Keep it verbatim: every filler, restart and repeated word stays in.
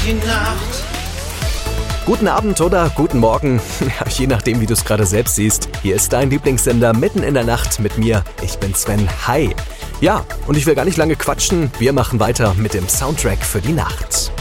die Nacht. Guten Abend oder guten Morgen, ja, je nachdem, wie du es gerade selbst siehst. Hier ist dein Lieblingssender mitten in der Nacht mit mir. Ich bin Sven. Hi. Ja, und ich will gar nicht lange quatschen. Wir machen weiter mit dem Soundtrack für die Nacht.